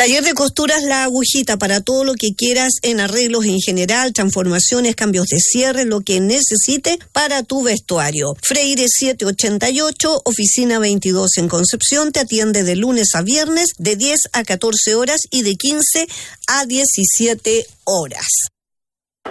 Taller de Costuras La Agujita, para todo lo que quieras en arreglos en general, transformaciones, cambios de cierre, lo que necesite para tu vestuario. Freire 788, oficina 22 en Concepción, te atiende de lunes a viernes de 10 a 14 horas y de 15 a 17 horas.